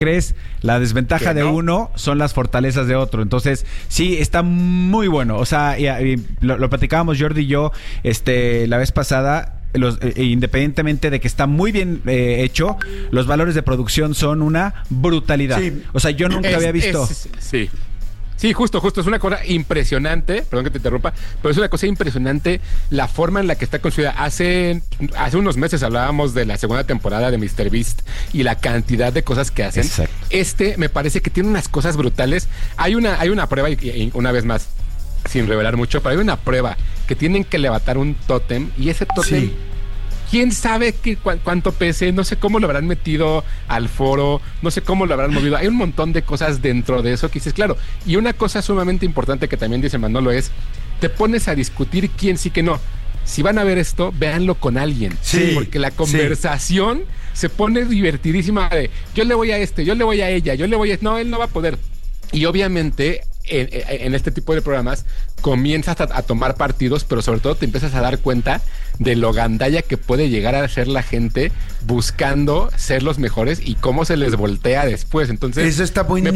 crees, la desventaja de uno son las fortalezas de otro. Entonces, sí, está muy bueno. O sea, y lo platicábamos Jordi y yo la vez pasada. Independientemente de que está muy bien hecho, los valores de producción son una brutalidad. Sí. O sea, yo nunca había visto. Sí, justo. Es una cosa impresionante. Perdón que te interrumpa, pero es una cosa impresionante la forma en la que está construida. Hace unos meses hablábamos de la segunda temporada de MrBeast y la cantidad de cosas que hacen. Exacto. Me parece que tiene unas cosas brutales. Hay una prueba, y una vez más, sin revelar mucho, pero hay una prueba que tienen que levantar un tótem y ese tótem... Sí. ¿Quién sabe cuánto pese? No sé cómo lo habrán metido al foro, no sé cómo lo habrán movido. Hay un montón de cosas dentro de eso que dices, claro. Y una cosa sumamente importante que también dice Manolo es, te pones a discutir quién sí que no. Si van a ver esto, véanlo con alguien. Sí, porque la conversación se pone divertidísima de, yo le voy a yo le voy a ella, yo le voy a... No, él no va a poder. Y obviamente... En este tipo de programas comienzas a tomar partidos, pero sobre todo te empiezas a dar cuenta de lo gandalla que puede llegar a ser la gente buscando ser los mejores y cómo se les voltea después. Entonces, eso está buenísimo.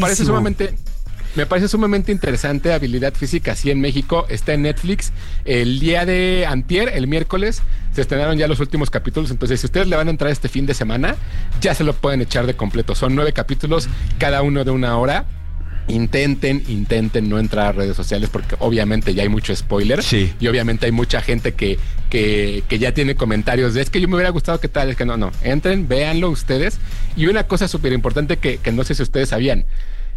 Me parece sumamente interesante. Habilidad Física, así en México, está en Netflix. El día de antier, el miércoles, se estrenaron ya los últimos capítulos. Entonces, si ustedes le van a entrar este fin de semana, ya se lo pueden echar de completo. Son 9 capítulos, cada uno de 1 hora. Intenten no entrar a redes sociales porque obviamente ya hay mucho spoiler. Sí. Y obviamente hay mucha gente que ya tiene comentarios de es que yo me hubiera gustado que tal, es que no. Entren, véanlo ustedes. Y una cosa súper importante que no sé si ustedes sabían.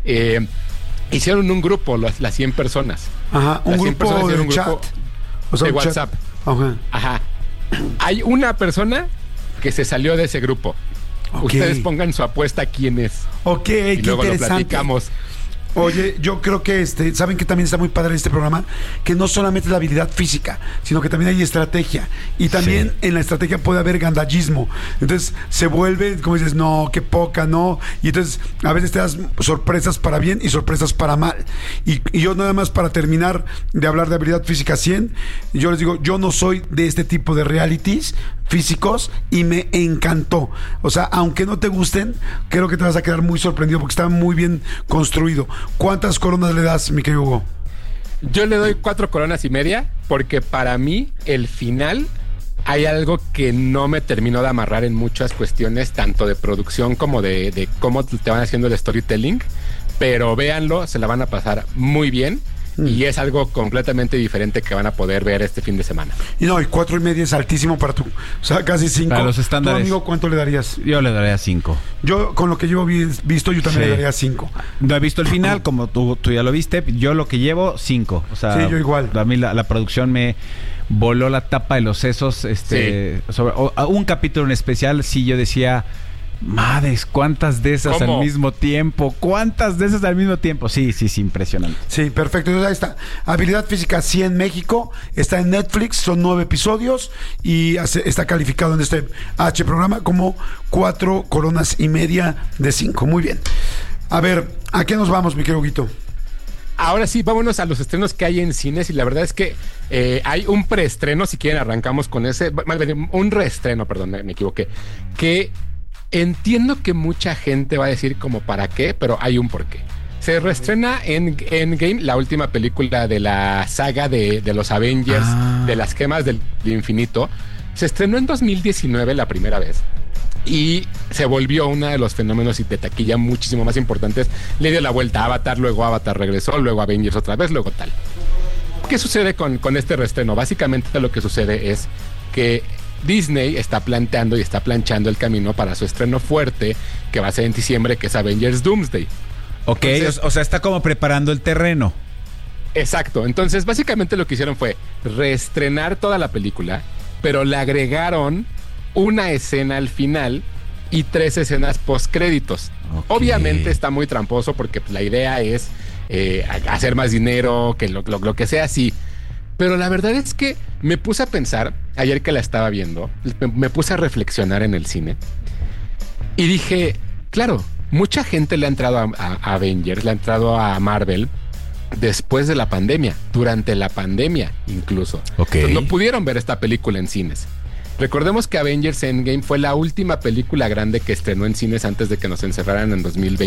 Hicieron un grupo, las 100 personas. Ajá, un grupo de chat. De WhatsApp. Ajá. Hay una persona que se salió de ese grupo. Okay. Ustedes pongan su apuesta quién es. Ok, y luego lo platicamos. Oye, yo creo que saben que también está muy padre este programa, que no solamente es la habilidad física, sino que también hay estrategia. Y también en la estrategia puede haber gandallismo. Entonces se vuelve, como dices, no, qué poca, no. Y entonces a veces te das sorpresas para bien y sorpresas para mal. Y yo nada más para terminar de hablar de habilidad física 100, yo les digo, yo no soy de este tipo de realities físicos y me encantó. O sea, aunque no te gusten, creo que te vas a quedar muy sorprendido porque está muy bien construido. ¿Cuántas coronas le das, mi querido Hugo? Yo le doy 4 coronas y media porque para mí el final hay algo que no me terminó de amarrar en muchas cuestiones, tanto de producción como de cómo te van haciendo el storytelling, pero véanlo, se la van a pasar muy bien. Y es algo completamente diferente que van a poder ver este fin de semana. Y 4.5 es altísimo para tú. O sea, casi 5. Para los estándares. ¿Tu amigo cuánto le darías? Yo le daría 5. Yo, con lo que llevo visto, yo también le daría 5. No he visto el final, como tú ya lo viste. Yo lo que llevo, 5. O sea, sí, yo igual. A mí la producción me voló la tapa de los sesos. Sobre un capítulo en especial, sí, yo decía... Madres, ¿cuántas de esas al mismo tiempo? Sí, impresionante. Sí, perfecto. Entonces ahí está. Habilidad Física 100 México. Está en Netflix, son 9 episodios y está calificado en este programa como 4 coronas y media de 5. Muy bien. A ver, ¿a qué nos vamos, mi querido Huguito? Ahora sí, vámonos a los estrenos que hay en cines y la verdad es que hay un preestreno, si quieren arrancamos con ese, un reestreno, perdón, me equivoqué, que entiendo que mucha gente va a decir como para qué, pero hay un porqué. Se reestrena en Endgame, la última película de la saga de los Avengers, de las gemas del infinito. Se estrenó en 2019 la primera vez y se volvió uno de los fenómenos de taquilla muchísimo más importantes. Le dio la vuelta a Avatar, luego Avatar regresó, luego Avengers otra vez, luego tal. ¿Qué sucede con este reestreno? Básicamente lo que sucede es que Disney está planteando y está planchando el camino para su estreno fuerte que va a ser en diciembre, que es Avengers Doomsday. Ok, entonces, o sea, está como preparando el terreno. Exacto, entonces básicamente lo que hicieron fue reestrenar toda la película, pero le agregaron una escena al final y 3 escenas postcréditos. Okay. Obviamente está muy tramposo porque la idea es hacer más dinero, que lo que sea así. Pero la verdad es que me puse a pensar, ayer que la estaba viendo, me puse a reflexionar en el cine y dije, claro, mucha gente le ha entrado a Avengers, le ha entrado a Marvel después de la pandemia, durante la pandemia incluso. Okay. Entonces, no pudieron ver esta película en cines. Recordemos que Avengers Endgame fue la última película grande que estrenó en cines antes de que nos encerraran en 2020.